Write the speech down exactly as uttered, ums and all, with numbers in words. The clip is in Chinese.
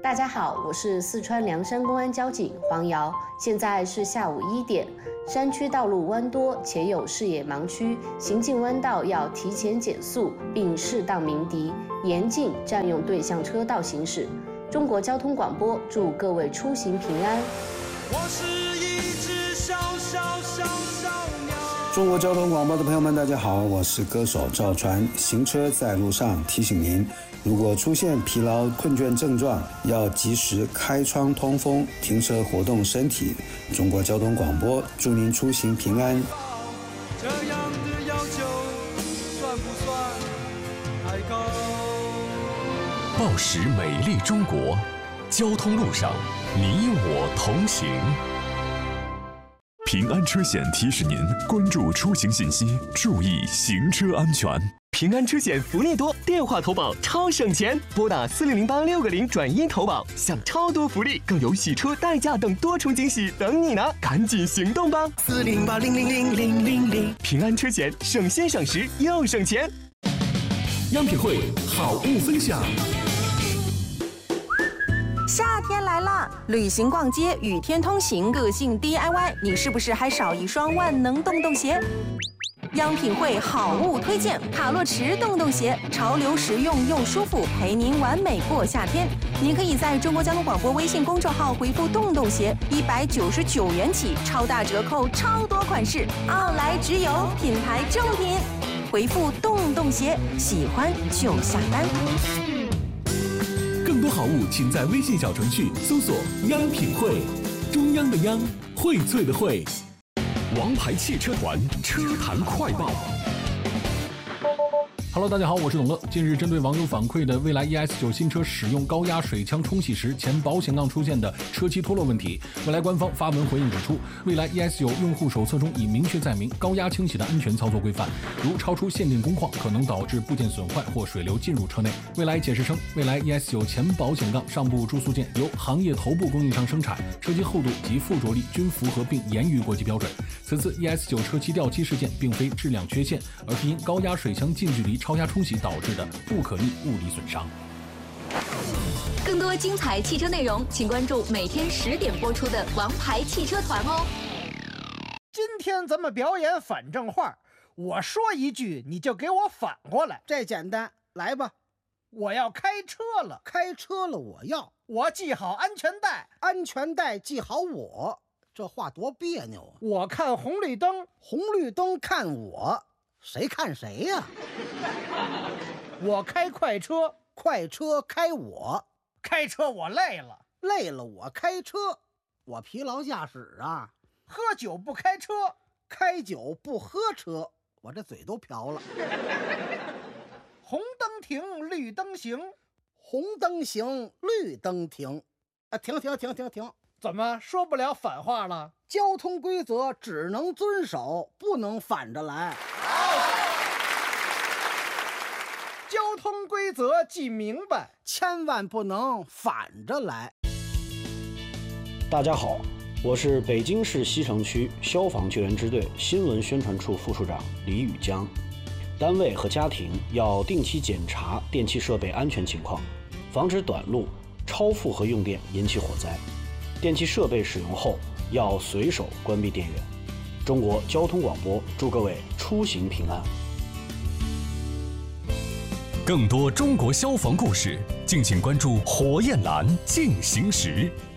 大家好，我是四川凉山公安交警黄瑶，现在是下午一点。山区道路弯多且有视野盲区，行进弯道要提前减速，并适当鸣笛，严禁占用对向车道行驶。中国交通广播祝各位出行平安。 我是一只小小小小鸟。 中国交通广播的朋友们，大家好，我是歌手赵传。行车在路上，提醒您，如果出现疲劳困倦症状，要及时开窗通风，停车活动身体。中国交通广播祝您出行平安。 这样的要求算不算太高？ 报时美丽中国，交通路上你我同行。 平安车险提示您关注出行信息，注意行车安全。 平安车险福利多，电话投保超省钱，拨打四零零八六个零转一投保，享超多福利，更有洗车、代驾等多重惊喜等你呢！赶紧行动吧！ 四零八零零零零零零， 平安车险省心省时又省钱。 央品汇好物分享。 夏天来了，旅行逛街与天同行，个性 D I Y， 你是不是还少一双万能洞洞鞋？央品汇好物推荐卡洛驰洞洞鞋，潮流实用又舒服，陪您完美过夏天。您可以在中国交通广播微信公众号回复洞洞鞋，一百九十九元起，超大折扣，超多款式，奥莱直邮，品牌正品。回复洞洞鞋，喜欢就下单。 更多好物，请在微信小程序搜索“央品汇”，中央的央，荟萃的荟。 王牌汽车团车坛快报。 Hello， 大家好，我是董乐。近日，针对网友反馈的蔚来 E S 九新车使用高压水枪冲洗时前保险杠出现的车漆脱落问题，蔚来官方发文回应指出，蔚来 E S 九用户手册中已明确载明高压清洗的安全操作规范，如超出限定工况，可能导致部件损坏或水流进入车内。蔚来解释称，蔚来 E S 九前保险杠上部注塑件由行业头部供应商生产，车漆厚度及附着力均符合并严于国际标准。此次 E S 九车漆掉漆事件并非质量缺陷，而是因高压水枪近距离超压冲洗导致的不可逆物理损伤。 更多精彩汽车内容，请关注每天十点播出的《王牌汽车团》哦。 今天咱们表演反正话，我说一句你就给我反过来。 这简单，来吧。 我要开车了， 开车了，我要我系好安全带， 安全带系好我。这话多别扭啊！ 我看红绿灯， 红绿灯看我。谁看谁呀、啊？ 我开快车， 快车开我， 开车我累了， 累了我开车，我疲劳驾驶啊。 喝酒不开车， 开酒不喝车，我这嘴都瓢了。 红灯停，绿灯行， 红灯行，绿灯停，啊，停停停停停。 怎么说不了反话了？ 交通规则只能遵守，不能反着来。 交通规则记明白， 千万不能反着来。 大家好，我是北京市西城区消防救援支队新闻宣传处副处长李宇江。单位和家庭要定期检查电气设备安全情况，防止短路、超负荷用电引起火灾。电气设备使用后要随手关闭电源。中国交通广播祝各位出行平安。 更多中国消防故事，敬请关注火焰蓝进行时。